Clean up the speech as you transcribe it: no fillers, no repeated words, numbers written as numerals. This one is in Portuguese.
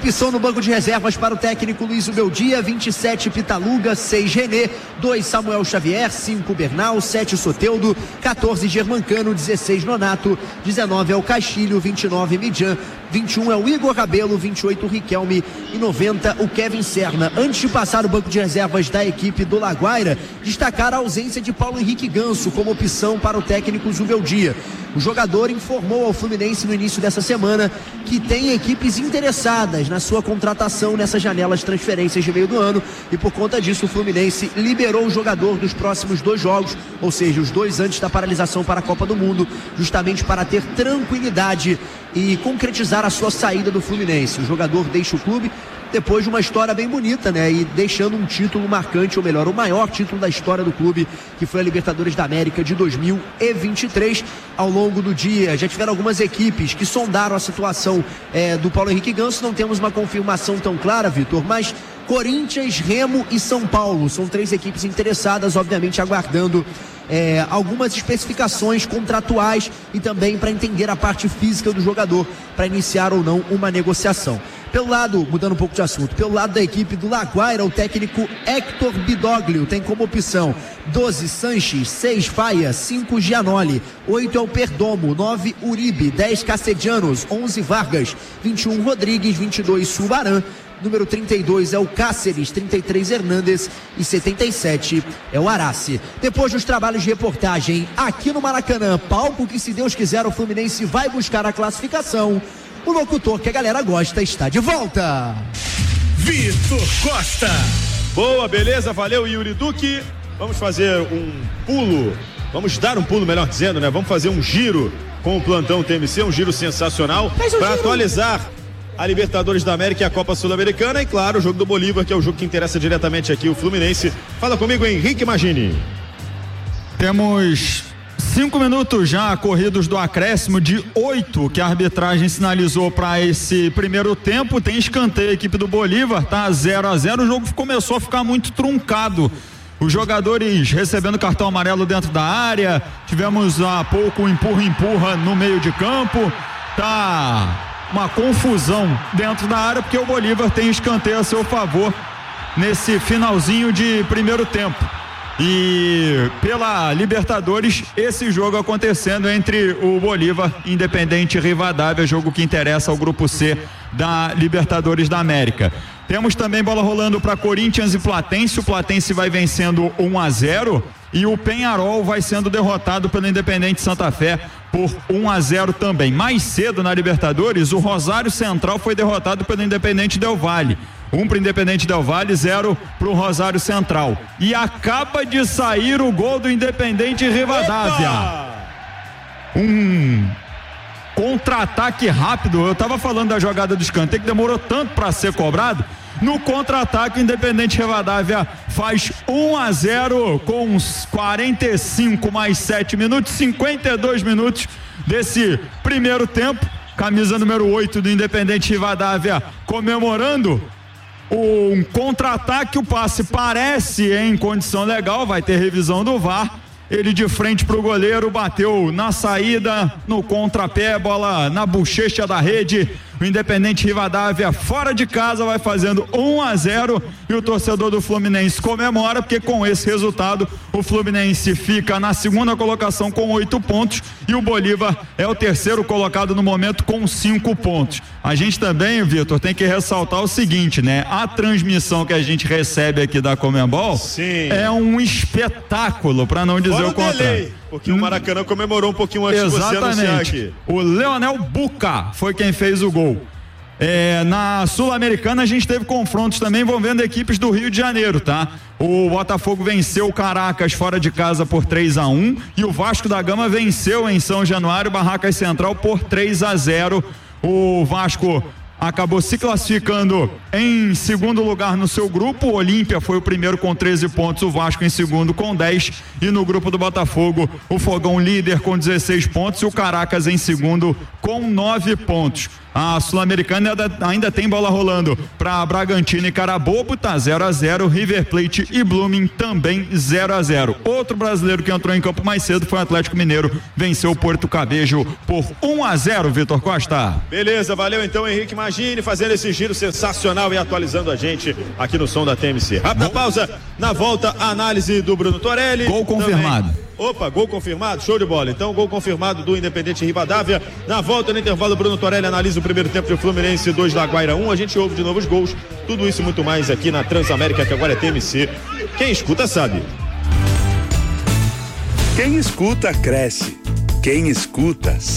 opção no banco de reservas para o técnico Luiz Ubeldia: 27 Pitaluga, 6 René, 2 Samuel Xavier, 5 Bernal, 7 Soteldo, 14 Germancano, 16 Nonato, 19 é o Castilho, 29 Midjan, 21 é o Igor Rabelo, 28 o Riquelme e 90 o Kevin Serna. Antes de passar o banco de reservas da equipe do Laguaira, destacar a ausência de Paulo Henrique Ganso como opção para o técnico Zubeldia. O jogador informou ao Fluminense no início dessa semana que tem equipes interessadas na sua contratação nessa janela de transferências de meio do ano, e por conta disso o Fluminense liberou o jogador dos próximos 2 jogos, ou seja, os 2 antes da paralisação para a Copa do Mundo, justamente para ter tranquilidade e concretizar a sua saída do Fluminense. O jogador deixa o clube depois de uma história bem bonita, né? E deixando um título marcante, ou melhor, o maior título da história do clube, que foi a Libertadores da América de 2023. Ao longo do dia, já tiveram algumas equipes que sondaram a situação do Paulo Henrique Ganso. Não temos uma confirmação tão clara, Vitor, mas Corinthians, Remo e São Paulo são 3 equipes interessadas, obviamente aguardando algumas especificações contratuais e também para entender a parte física do jogador, para iniciar ou não uma negociação. Pelo lado, mudando um pouco de assunto, pelo lado da equipe do Laguaira, o técnico Héctor Bidoglio tem como opção 12 Sanches, 6 Faia, 5 Gianoli, 8 é o Perdomo, 9 Uribe, 10 Cacedianos, 11 Vargas, 21 Rodrigues, 22 Subaran, número 32 é o Cáceres, 33 Hernandes e 77 é o Arace. Depois dos trabalhos de reportagem aqui no Maracanã, palco que, se Deus quiser, o Fluminense vai buscar a classificação, o locutor que a galera gosta está de volta. Vitor Costa. Boa, beleza, valeu, Yuri Duque. Vamos fazer um pulo, vamos dar um pulo, melhor dizendo, né? Vamos fazer um giro com o plantão TMC, um giro sensacional para atualizar a Libertadores da América e a Copa Sul-Americana e, claro, o jogo do Bolívar, que é o jogo que interessa diretamente aqui o Fluminense. Fala comigo, Henrique Magini. Temos 5 minutos já corridos do acréscimo de 8 que a arbitragem sinalizou para esse primeiro tempo. Tem escanteio, a equipe do Bolívar tá 0-0, o jogo começou a ficar muito truncado. Os jogadores recebendo cartão amarelo dentro da área, tivemos há pouco um empurra no meio de campo, tá uma confusão dentro da área, porque o Bolívar tem escanteio a seu favor nesse finalzinho de primeiro tempo. E pela Libertadores, esse jogo acontecendo entre o Bolívar e Independente Rivadavia, jogo que interessa ao grupo C da Libertadores da América. Temos também bola rolando para Corinthians e Platense. O Platense vai vencendo 1-0 e o Peñarol vai sendo derrotado pelo Independente Santa Fé por 1-0 também. Mais cedo na Libertadores, o Rosário Central foi derrotado pelo Independente Del Valle. 1 para o Independente Del Valle, 0 para o Rosário Central. E acaba de sair o gol do Independente Rivadavia. Um contra-ataque rápido. Eu tava falando da jogada do escanteio que demorou tanto para ser cobrado. No contra-ataque, o Independente Rivadavia faz 1-0 com uns 45 mais 7 minutos, 52 minutos desse primeiro tempo. Camisa número 8 do Independente Rivadavia comemorando um contra-ataque. O passe parece em condição legal, vai ter revisão do VAR. Ele de frente pro goleiro, bateu na saída, no contrapé, bola na bochecha da rede. O Independente Rivadavia fora de casa vai fazendo 1-0 e o torcedor do Fluminense comemora, porque com esse resultado o Fluminense fica na segunda colocação com 8 pontos e o Bolívar é o terceiro colocado no momento com 5 pontos. A gente também, Vitor, tem que ressaltar o seguinte, né? A transmissão que a gente recebe aqui da Conmebol é um espetáculo, para não dizer o contrário. Porque o Maracanã comemorou um pouquinho antes de você anunciar aqui. O Leonel Buca foi quem fez o gol. Na Sul-Americana a gente teve confrontos também envolvendo equipes do Rio de Janeiro, tá? O Botafogo venceu o Caracas fora de casa por 3-1 e o Vasco da Gama venceu em São Januário Barracas Central por 3-0. O Vasco acabou se classificando em segundo lugar no seu grupo. O Olímpia foi o primeiro com 13 pontos, o Vasco em segundo com 10, e no grupo do Botafogo o Fogão líder com 16 pontos e o Caracas em segundo com 9 pontos. A Sul-Americana ainda tem bola rolando para Bragantino e Carabobo, tá 0-0. River Plate e Blooming também 0-0. Outro brasileiro que entrou em campo mais cedo foi o Atlético Mineiro, venceu o Porto Cabejo por 1-0, Vitor Costa. Beleza, valeu então, Henrique Magini, fazendo esse giro sensacional e atualizando a gente aqui no som da TMC. Rápida pausa, na volta a análise do Bruno Torelli. Gol confirmado. Também. Opa, gol confirmado, show de bola. Então, gol confirmado do Independente Rivadavia. Na volta, no intervalo, Bruno Torelli analisa o primeiro tempo de Fluminense 2 da Guaira 1. A gente ouve de novo os gols. Tudo isso e muito mais aqui na Transamérica, que agora é TMC. Quem escuta sabe. Quem escuta cresce. Quem escuta